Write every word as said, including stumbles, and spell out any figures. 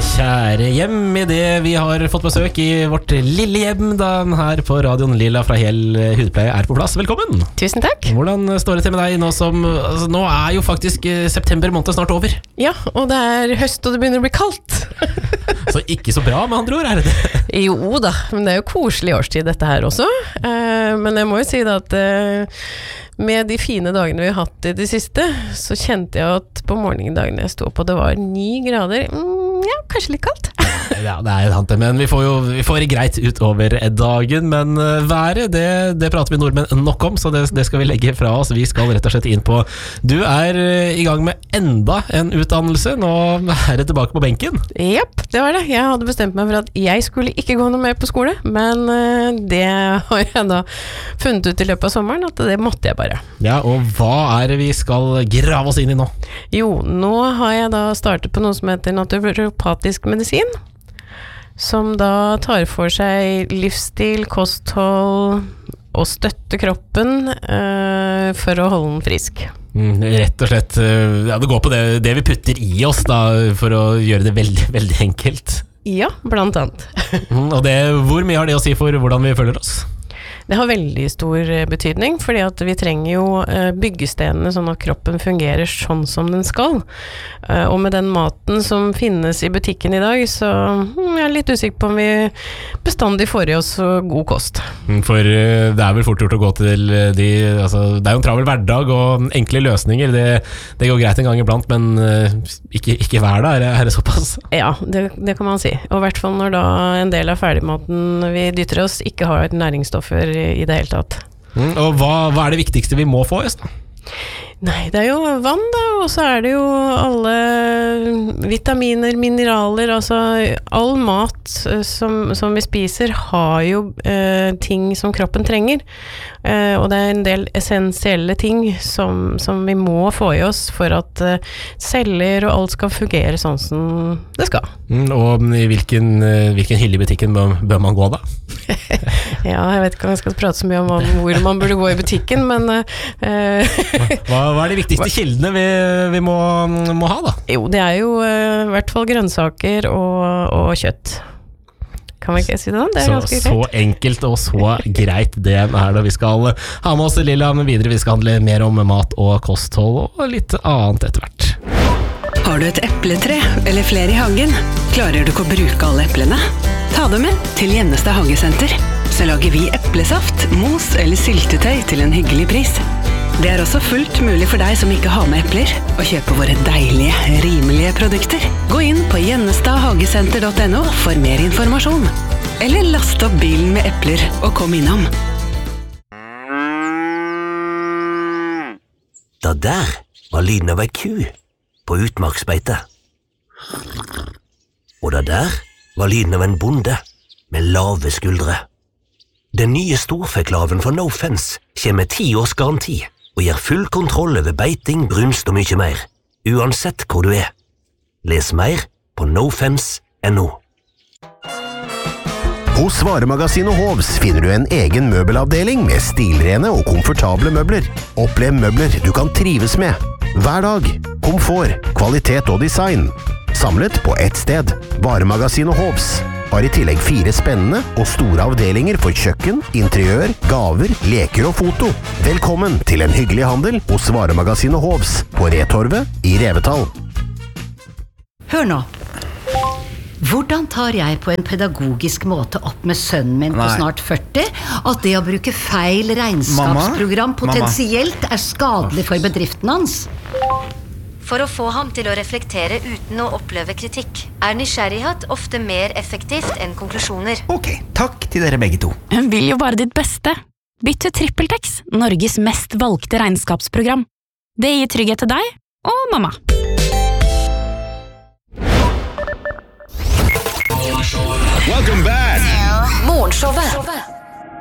kjære hjem I det vi har fått besøk I vårt lille hjem da her på radioen Lilla fra Hel Hudpleie er på plass. Velkommen! Tusen takk! Hvordan står det til med deg nå som, altså, nå er jo faktisk september måned snart over. Ja, og det er høst og det begynner å bli kaldt. Så ikke så bra med andre ord, er det det? Jo da, men det er jo koselig årstid dette her også. Eh, men jeg må jo si da at eh, med de fine dagene vi har hatt I det siste, så kjente jeg at på morgendagene jeg stod på, det var ni grader. Mm, ja, kanskje litt kaldt. Ja, det er jo sant det, men vi får jo vi får det greit utover dagen, men uh, været, det, det prater vi nordmenn nok om, så det, det skal vi legge fra oss. Vi skal rett og slett inn på, du er uh, I gang med enda en utdannelse, nå er det tilbake på benken. Japp, det var det. Jeg hadde bestemt meg for at jeg skulle ikke gå noe mer på skole, men uh, det har jeg da funnet ut I løpet av sommeren, at det måtte jeg bare. Ja, og hva er det vi skal grave oss inn I nå? Jo, nå har jeg da startet på noe som heter naturopatisk medisin, som da tar for seg livsstil, kosthold og støtte kroppen uh, for å holde den frisk. Mm, rett og slett, uh, ja, det går på det, det vi putter I oss da, for å gjøre det veldig, veldig enkelt. Ja, blant annet. mm, og det, hvor mye har det å si for hvordan vi føler oss? Det har veldig stor betydning, fordi at vi trenger jo byggestenene sånn at kroppen fungerer sånn som den skal. Og med den maten som finnes I butikken I dag, så jeg er litt usikker på om vi bestandig får I oss god kost. For det er vel fort gjort å gå til de, altså, det er jo en travel hverdag og enkle løsninger, det, det går greit en gang iblant, men ikke, ikke hver dag, er det, er det såpass? Ja, det, det kan man si. Og I hvert fall når da en del av ferdigmaten vi dytter oss ikke har næringsstoffer I det hele tatt. Mm, og hva, hva er det viktigste vi må få oss da? Nei, det er jo vann da, og så er det jo alle vitaminer, mineraler, altså all mat som, som vi spiser har jo eh, ting som kroppen trenger, eh, og det er en del essensielle ting som, som vi må få I oss for at eh, celler og alt skal fungere sånn som det skal. Mm, og I hvilken, hvilken hylle I butikken bør, bør man gå da? Ja, jeg vet ikke om jeg skal prate så mye om hvor man burde gå I butikken, men eh, hva, hva er de viktigste kildene vi, vi må, må ha da? Jo, det er jo uh, I hvert fall grønnsaker og, og kjøtt. Kan vi ikke si det da? Det er så, ganske greit. Så enkelt og så greit det er det. Vi skal ha med oss Lilla videre. Vi skal handle mer om mat og kosthold og litt annet etter hvert. Har du et epletre eller flere I hagen? Klarer du ikke å bruke alle eplene? Ta dem med til Gjennestad Hagesenter. Så lager vi eplesaft, mos eller syltetøy til en hyggelig pris. Det er også fullt mulig for deg som ikke har med epler å kjøpe våre deilige, rimelige produkter. Gå inn på gjennestad hagesenter punktum no for mer informasjon. Eller last opp bilen med epler og kom innom. Da der var lyden av ei ku på utmarksbeite. Og da der var lyden av en bonde med lave skuldre. Den nye storfeklaven fra No Fence kommer med ti års garanti og gir full kontroll over beiting, brunst og mye mer, uansett hvor du er. Les mer på nofence punktum no. Hos Varemagasinet Hovs finner du en egen møbelavdeling med stilrene og komfortable møbler. Opplev møbler du kan trives med. Hver dag. Komfort, kvalitet og design. Samlet på ett sted. Varemagasinet Hovs har I tillegg fire spennende og store avdelinger for kjøkken, interiør, gaver, leker og foto. Velkommen til en hyggelig handel hos Varemagasinet Hovs på Retorvet I Revetal. Hør nå. Hvordan tar jeg på en pedagogisk måte opp med sønnen min på Nei. snart førti at det å bruke feil regnskapsprogram Mamma? potensielt er skadelig for bedriften hans? For å få ham til å reflektere uten å oppleve kritikk, er nysgjerrighet ofte mer effektivt enn konklusjoner. Ok, takk til dere begge to. Hun vil jo bare ditt beste. Bytt til TrippelTex, Norges mest valgte regnskapsprogram. Det gir trygghet til deg og mamma. Welcome back! Morgenshowet.